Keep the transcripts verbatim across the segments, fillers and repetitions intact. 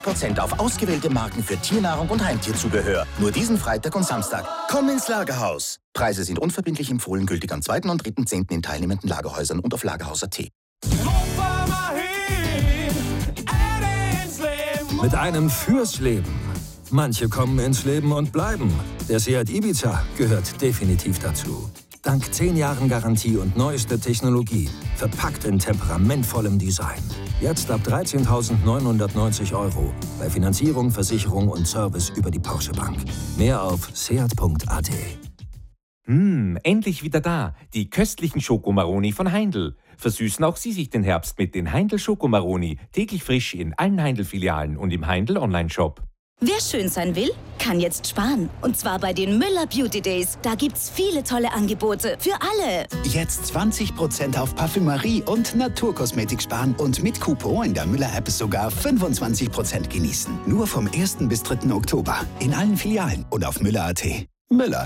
Prozent auf ausgewählte Marken für Tiernahrung und Heimtierzubehör. Nur diesen Freitag und Samstag. Komm ins Lagerhaus. Preise sind unverbindlich empfohlen, gültig am zweiten und dritten zehnten in teilnehmenden Lagerhäusern und auf lagerhaus punkt at. Mit einem fürs Leben. Manche kommen ins Leben und bleiben. Der Seat Ibiza gehört definitiv dazu. Dank zehn Jahren Garantie und neueste Technologie. Verpackt in temperamentvollem Design. Jetzt ab dreizehntausendneunhundertneunzig Euro. Bei Finanzierung, Versicherung und Service über die Porsche Bank. Mehr auf seat punkt at. Hm, endlich wieder da. Die köstlichen Schokomaroni von Heindl. Versüßen auch Sie sich den Herbst mit den Heindl Schokomaroni. Täglich frisch in allen Heindl-Filialen und im Heindl Online-Shop. Wer schön sein will, kann jetzt sparen. Und zwar bei den Müller Beauty Days. Da gibt's viele tolle Angebote für alle. Jetzt zwanzig Prozent auf Parfümerie und Naturkosmetik sparen und mit Coupon in der Müller-App sogar fünfundzwanzig Prozent genießen. Nur vom ersten bis dritten Oktober. In allen Filialen und auf müller punkt at. Müller.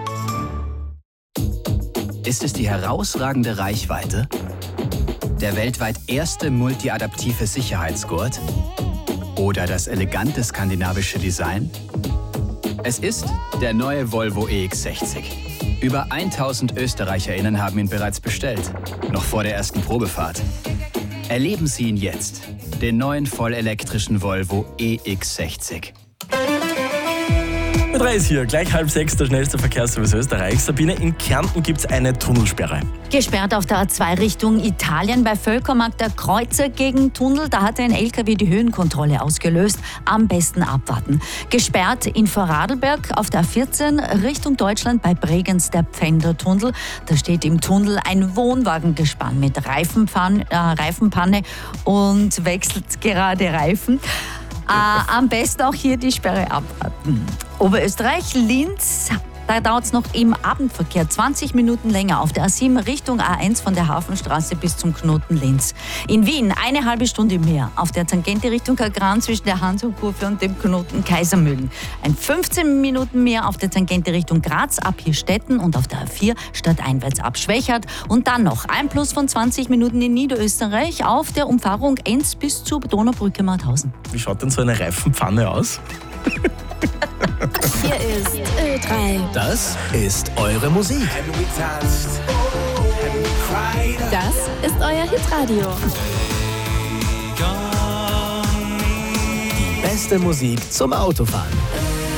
Ist es die herausragende Reichweite? Der weltweit erste multiadaptive Sicherheitsgurt? Oder das elegante skandinavische Design? Es ist der neue Volvo E X sechzig. Über tausend ÖsterreicherInnen haben ihn bereits bestellt, noch vor der ersten Probefahrt. Erleben Sie ihn jetzt, den neuen vollelektrischen Volvo E X sechzig. Mit drei ist hier, gleich halb sechs, der schnellste Verkehrsservice Österreichs. Sabine, in Kärnten gibt es eine Tunnelsperre. Gesperrt auf der A zwei Richtung Italien bei Völkermarkt der Kreuzer gegen Tunnel. Da hat ein L K W die Höhenkontrolle ausgelöst. Am besten abwarten. Gesperrt in Vorarlberg auf der A vierzehn Richtung Deutschland bei Bregenz der Pfändertunnel. Da steht im Tunnel ein Wohnwagengespann mit Reifenpanne, äh, Reifenpanne und wechselt gerade Reifen. Äh, am besten auch hier die Sperre abwarten. Oberösterreich, Linz, da dauert es noch im Abendverkehr zwanzig Minuten länger auf der A sieben Richtung A eins von der Hafenstraße bis zum Knoten Linz. In Wien eine halbe Stunde mehr auf der Tangente Richtung Kagran zwischen der Hansum-Kurve und dem Knoten Kaisermühlen. Ein fünfzehn Minuten mehr auf der Tangente Richtung Graz ab Hirstetten und auf der A vier stadteinwärts ab Schwächert. Und dann noch ein Plus von zwanzig Minuten in Niederösterreich auf der Umfahrung Enz bis zur Donaubrücke Mauthausen. Wie schaut denn so eine Reifenpfanne aus? Hier ist Ö drei. Das ist eure Musik. Das ist euer Hitradio. Die beste Musik zum Autofahren.